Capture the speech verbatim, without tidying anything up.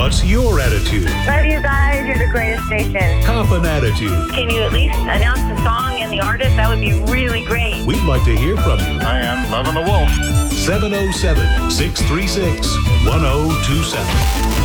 What's your attitude? Love you guys. You're the greatest station. Cop an attitude. Can you at least announce the song and the artist? That would be really great. We'd like to hear from you. I am loving the wolf. seven oh seven, six three six, one oh two seven.